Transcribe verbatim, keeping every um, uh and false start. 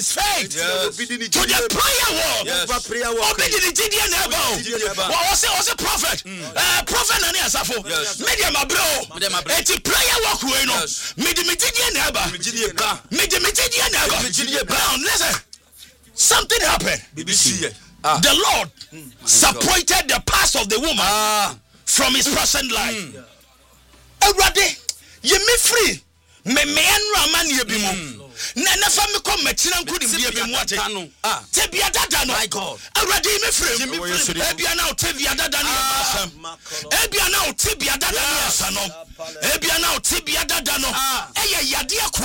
faith to the prayer wall. Yes. Prayer wall. Obedi the Gideon neighbor. What was it? Was a prophet? Uh, prophet Nani Asafo. Media Mabro. Eti prayer walk we no. Medi me Gideon neighbor. Medi me Gideon neighbor. Brown, listen. Something happened. B B C. Ah. The Lord mm, separated the past of the woman ah. from his present life. Already, you me free. Me me enra man ye bi mo. Na na fa me come machina nkudi bi bi mo ate. Ah. Te bia dada no. My God. Already me free. E bia na o te bia dada no asam. E bia na o te bia dada no asam no. E bia na o te bia dada no. E ye yade